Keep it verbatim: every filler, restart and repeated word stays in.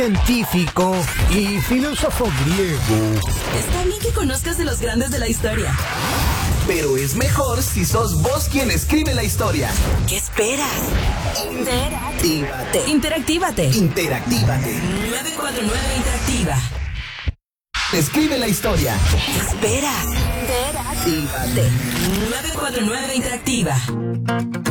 científico y filósofo griego. Está bien que conozcas de los grandes de la historia, pero es mejor si sos vos quien escribe la historia. ¿qué esperas? Interactívate. Interactívate. Interactívate. nueve cuatro nueve Interactiva. Escribe la historia. ¿Qué esperas? Interactívate. nueve cuatro nueve Interactiva.